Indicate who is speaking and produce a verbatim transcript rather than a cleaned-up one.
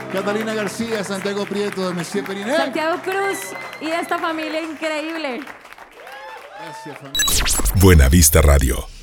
Speaker 1: Catalina García, Santiago Prieto, de Monsieur Periné.
Speaker 2: Santiago Cruz y esta familia increíble.
Speaker 1: Gracias, familia.
Speaker 3: Buena Vista Radio.